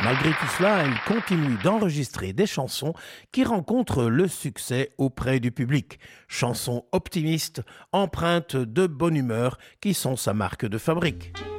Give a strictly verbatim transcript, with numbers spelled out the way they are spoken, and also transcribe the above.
Malgré tout cela, elle continue d'enregistrer des chansons qui rencontrent le succès auprès du public. Chansons optimistes, empreintes de bonne humeur qui sont sa marque de fabrique.